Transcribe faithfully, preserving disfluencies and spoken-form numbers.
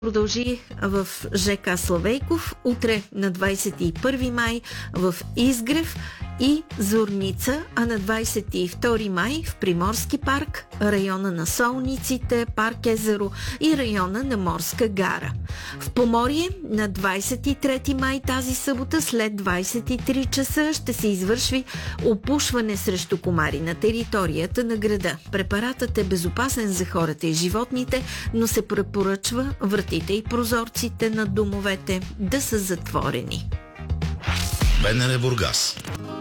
продължи в ЖК Славейков, утре на двадесет и първи май в Изгрев и Зорница, а на двадесет и втори май в Приморски парк, района на Солниците, парк Езеро и района на Морска гара. В Поморие на двадесет и трети май тази събота след двадесет и три часа ще се извърши опушване срещу комари на територията на града. Препаратът е безопасен за хората и животните, но се препоръчва вратите и прозорците на домовете да са затворени. БНР Бургас.